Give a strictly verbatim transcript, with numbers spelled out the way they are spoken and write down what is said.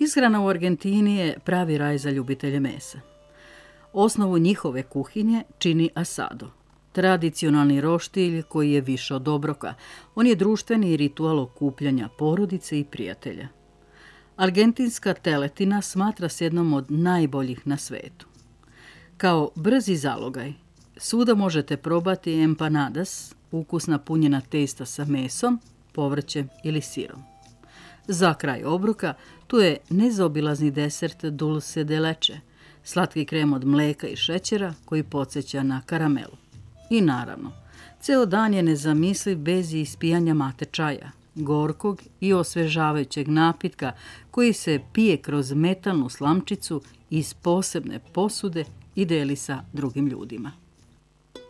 Ishrana u Argentini je pravi raj za ljubitelje mesa. Osnovu njihove kuhinje čini asado, tradicionalni roštilj koji je više od obroka. On je društveni ritual okupljanja porodice i prijatelja. Argentinska teletina smatra se jednom od najboljih na svetu. Kao brzi zalogaj, svuda možete probati empanadas, ukusna punjena testa sa mesom, povrćem ili sirom. Za kraj obroka tu je nezaobilazni desert dulce de leche, slatki krem od mleka i šećera koji podsjeća na karamelu. I naravno, ceo dan je nezamisliv bez ispijanja mate čaja, gorkog i osvežavajućeg napitka koji se pije kroz metalnu slamčicu iz posebne posude i deli sa drugim ljudima.